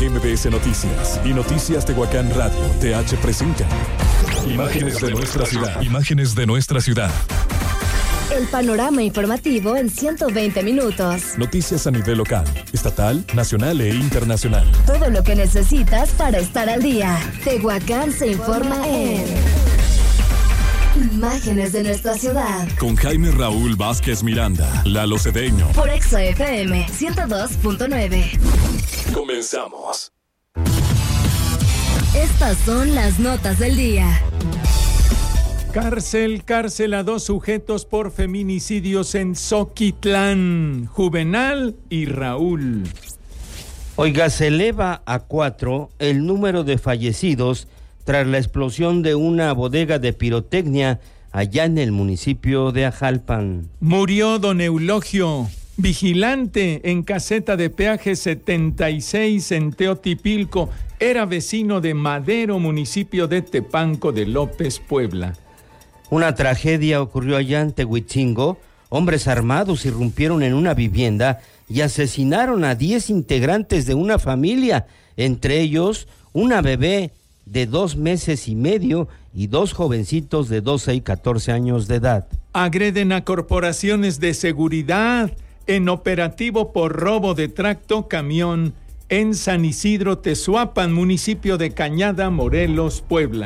MBS Noticias y Noticias Tehuacán Radio TH presentan Imágenes de nuestra ciudad. Imágenes de nuestra ciudad. El panorama informativo en 120 minutos. Noticias a nivel local, estatal, nacional e internacional. Todo lo que necesitas para estar al día. Tehuacán se informa en Imágenes de nuestra ciudad. Con Jaime Raúl Vázquez Miranda, Lalo Cedeño. Por Exa FM 102.9. Comenzamos. Estas son las notas del día. Cárcel a 2 sujetos por feminicidios en Zoquitlán, Juvenal y Raúl. Oiga, se eleva a 4 el número de fallecidos tras la explosión de una bodega de pirotecnia allá en el municipio de Ajalpan. Murió don Eulogio, vigilante en caseta de peaje 76 en Teotipilco. Era vecino de Madero, municipio de Tepanco de López, Puebla. Una tragedia ocurrió allá en Tehuitzingo. Hombres armados irrumpieron en una vivienda y asesinaron a 10 integrantes de una familia, entre ellos una bebé de 2 meses y medio y 2 jovencitos de 12 y 14 años de edad. Agreden a corporaciones de seguridad en operativo por robo de tracto camión en San Isidro, Tezuapan, municipio de Cañada, Morelos, Puebla.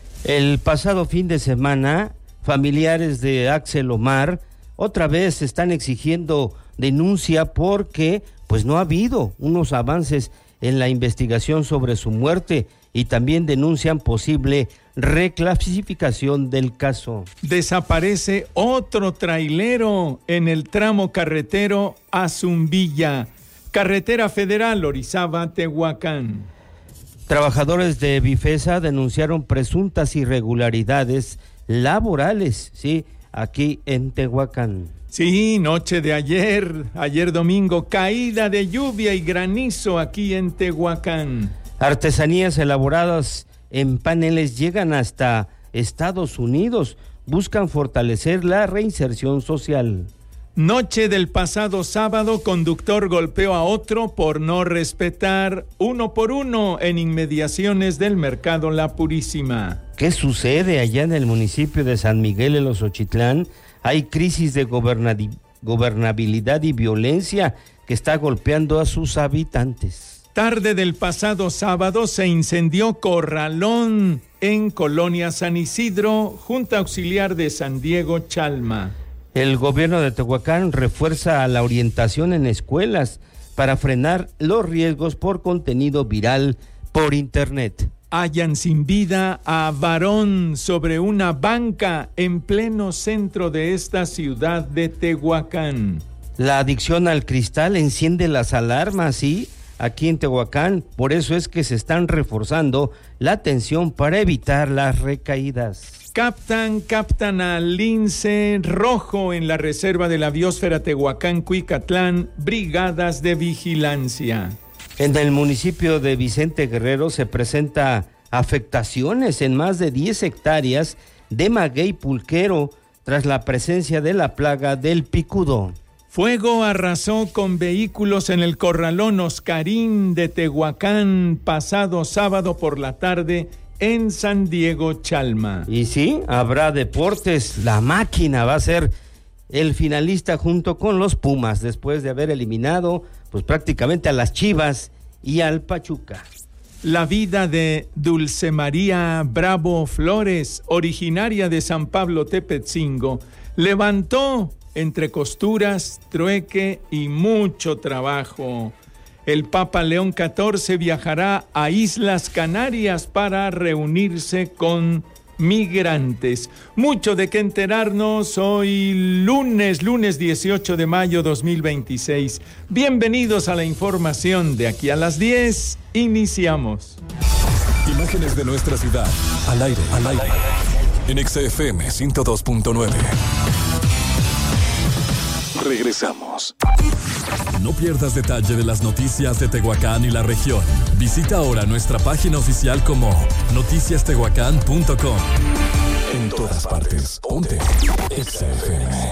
El pasado fin de semana, familiares de Axel Omar otra vez están exigiendo denuncia porque pues no ha habido unos avances en la investigación sobre su muerte y también denuncian posible reclasificación del caso. Desaparece otro trailero en el tramo carretero a Zumbilla, carretera federal Orizaba-Tehuacán. Trabajadores de Bifesa denunciaron presuntas irregularidades laborales, sí, aquí en Tehuacán. Sí, noche de ayer domingo, caída de lluvia y granizo aquí en Tehuacán. Artesanías elaboradas en paneles llegan hasta Estados Unidos, buscan fortalecer la reinserción social. Noche del pasado sábado, conductor golpeó a otro por no respetar 1 por 1 en inmediaciones del mercado La Purísima. ¿Qué sucede allá en el municipio de San Miguel de Xochitlán? Hay crisis de gobernabilidad y violencia que está golpeando a sus habitantes. Tarde del pasado sábado se incendió corralón en Colonia San Isidro, Junta Auxiliar de San Diego, Chalma. El gobierno de Tehuacán refuerza la orientación en escuelas para frenar los riesgos por contenido viral por internet. Hallan sin vida a varón sobre una banca en pleno centro de esta ciudad de Tehuacán. La adicción al cristal enciende las alarmas, ¿sí? Aquí en Tehuacán, por eso es que se están reforzando la atención para evitar las recaídas. Captan al lince rojo en la reserva de la biosfera Tehuacán-Cuicatlán, brigadas de vigilancia. En el municipio de Vicente Guerrero se presenta afectaciones en más de 10 hectáreas de maguey pulquero tras la presencia de la plaga del picudo. Fuego arrasó con vehículos en el corralón Oscarín de Tehuacán pasado sábado por la tarde en San Diego, Chalma. Y sí, habrá deportes. La Máquina va a ser el finalista junto con los Pumas después de haber eliminado pues prácticamente a las Chivas y al Pachuca. La vida de Dulce María Bravo Flores, originaria de San Pablo Tepetzingo, levantó entre costuras, trueque y mucho trabajo. El Papa León XIV viajará a Islas Canarias para reunirse con migrantes. Mucho de qué enterarnos hoy lunes 18 de mayo 2026. Bienvenidos a la información de aquí a las 10. Iniciamos. Imágenes de nuestra ciudad. Al aire. En Exa FM 102.9. Regresamos. No pierdas detalle de las noticias de Tehuacán y la región. Visita ahora nuestra página oficial como noticiastehuacán.com. En todas partes, ponte Exa FM.